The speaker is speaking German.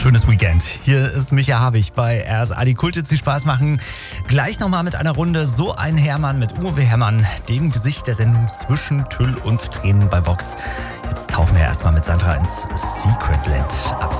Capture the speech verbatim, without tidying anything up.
schönes Weekend. Hier ist Micha Habich bei R S A. Die Kult, die Spaß machen. Gleich nochmal mit einer Runde So ein Hermann mit Uwe Hermann, dem Gesicht der Sendung Zwischen Tüll und Tränen bei Vox. Jetzt tauchen wir erstmal mit Sandra ins Secretland ab.